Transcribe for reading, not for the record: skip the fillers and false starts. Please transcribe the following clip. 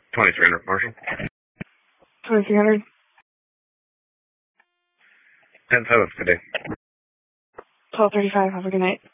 2300 Marshall. 2300. 10-7, good day. 12:35. Have a good night.